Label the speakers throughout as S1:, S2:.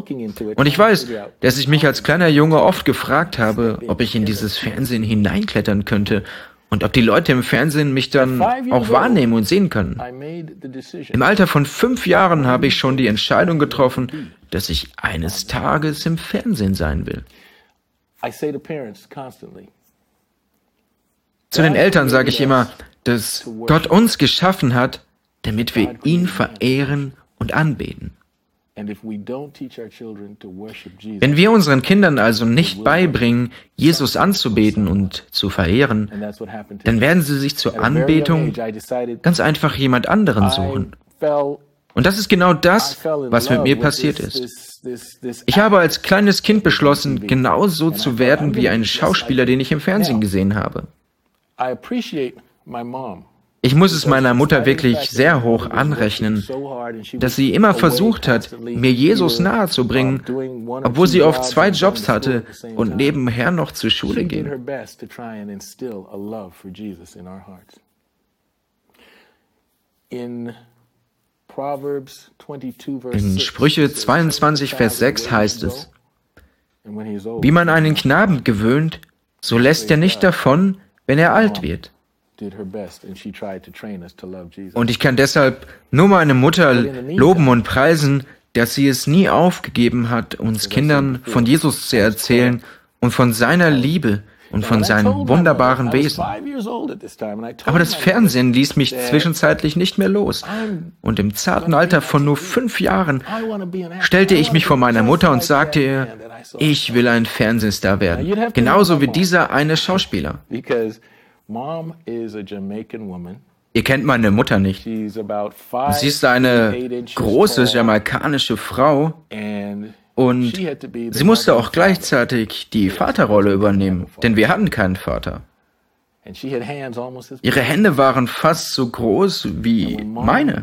S1: Und ich weiß, dass ich mich als kleiner Junge oft gefragt habe, ob ich in dieses Fernsehen hineinklettern könnte und ob die Leute im Fernsehen mich dann auch wahrnehmen und sehen können. Im Alter von 5 Jahren habe ich schon die Entscheidung getroffen, dass ich eines Tages im Fernsehen sein will. Zu den Eltern sage ich immer, dass Gott uns geschaffen hat, damit wir ihn verehren und anbeten. Wenn wir unseren Kindern also nicht beibringen, Jesus anzubeten und zu verehren, dann werden sie sich zur Anbetung ganz einfach jemand anderen suchen. Und das ist genau das, was mit mir passiert ist. Ich habe als kleines Kind beschlossen, genauso zu werden wie ein Schauspieler, den ich im Fernsehen gesehen habe. Ich muss es meiner Mutter wirklich sehr hoch anrechnen, dass sie immer versucht hat, mir Jesus nahezubringen, obwohl sie oft 2 Jobs hatte und nebenher noch zur Schule ging. In Sprüche 22, Vers 6 heißt es: Wie man einen Knaben gewöhnt, so lässt er nicht davon, wenn er alt wird. Und ich kann deshalb nur meine Mutter loben und preisen, dass sie es nie aufgegeben hat, uns Kindern von Jesus zu erzählen und von seiner Liebe und von seinem wunderbaren Wesen. Aber das Fernsehen ließ mich zwischenzeitlich nicht mehr los. Und im zarten Alter von nur 5 Jahren stellte ich mich vor meiner Mutter und sagte ihr, ich will ein Fernsehstar werden. Genauso wie dieser eine Schauspieler. Ihr kennt meine Mutter nicht. Sie ist eine große jamaikanische Frau und sie musste auch gleichzeitig die Vaterrolle übernehmen, denn wir hatten keinen Vater. Ihre Hände waren fast so groß wie meine.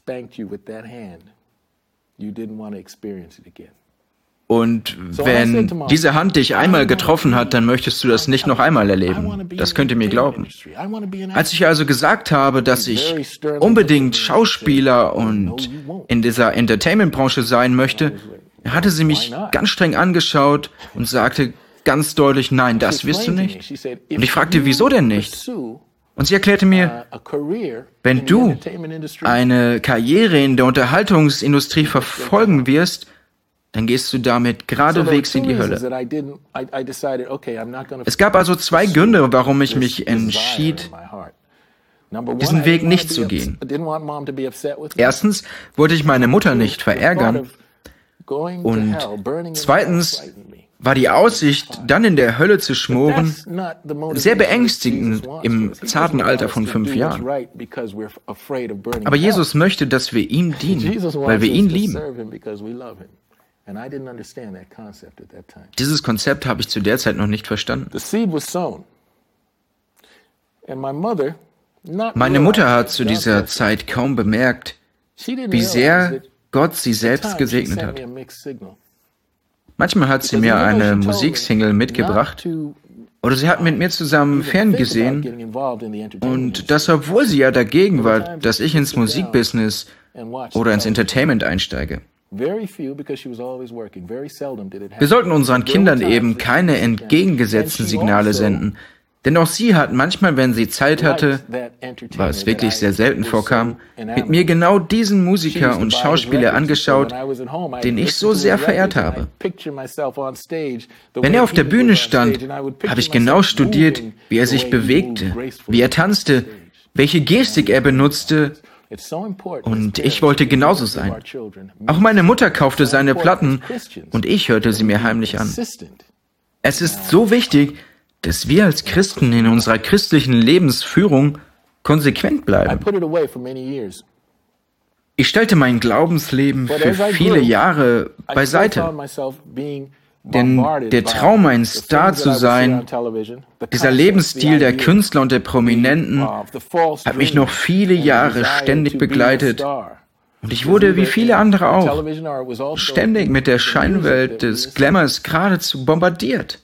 S1: Und wenn diese Hand dich einmal getroffen hat, dann möchtest du das nicht noch einmal erleben. Das könnt ihr mir glauben. Als ich also gesagt habe, dass ich unbedingt Schauspieler und in dieser Entertainment-Branche sein möchte, hatte sie mich ganz streng angeschaut und sagte ganz deutlich, nein, das wirst du nicht. Und ich fragte, wieso denn nicht? Und sie erklärte mir, wenn du eine Karriere in der Unterhaltungsindustrie verfolgen wirst, dann gehst du damit geradewegs in die Hölle. Es gab also 2 Gründe, warum ich mich entschied, diesen Weg nicht zu gehen. Erstens wollte ich meine Mutter nicht verärgern und zweitens war die Aussicht, dann in der Hölle zu schmoren, sehr beängstigend im zarten Alter von 5 Jahren. Aber Jesus möchte, dass wir ihm dienen, weil wir ihn lieben. Dieses Konzept habe ich zu der Zeit noch nicht verstanden. Meine Mutter hat zu dieser Zeit kaum bemerkt, wie sehr Gott sie selbst gesegnet hat. Manchmal hat sie mir eine Musiksingle mitgebracht oder sie hat mit mir zusammen ferngesehen und das, obwohl sie ja dagegen war, dass ich ins Musikbusiness oder ins Entertainment einsteige. Wir sollten unseren Kindern eben keine entgegengesetzten Signale senden, denn auch sie hat manchmal, wenn sie Zeit hatte, was wirklich sehr selten vorkam, mit mir genau diesen Musiker und Schauspieler angeschaut, den ich so sehr verehrt habe. Wenn er auf der Bühne stand, habe ich genau studiert, wie er sich bewegte, wie er tanzte, welche Gestik er benutzte, und ich wollte genauso sein. Auch meine Mutter kaufte seine Platten und ich hörte sie mir heimlich an. Es ist so wichtig, dass wir als Christen in unserer christlichen Lebensführung konsequent bleiben. Ich stellte mein Glaubensleben für viele Jahre beiseite. Denn der Traum, ein Star zu sein, dieser Lebensstil der Künstler und der Prominenten, hat mich noch viele Jahre ständig begleitet. Und ich wurde, wie viele andere auch, ständig mit der Scheinwelt des Glamours geradezu bombardiert.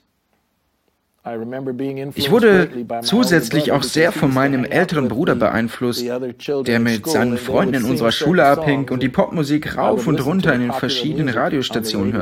S1: Ich wurde zusätzlich auch sehr von meinem älteren Bruder beeinflusst, der mit seinen Freunden in unserer Schule abhing und die Popmusik rauf und runter in den verschiedenen Radiostationen hörte.